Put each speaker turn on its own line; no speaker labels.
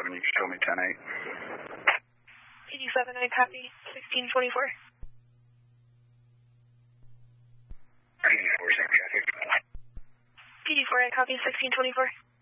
you can show me 10-8.
PD7, I copy, 1624.
PD4, same traffic.
PD4, I copy, 1624.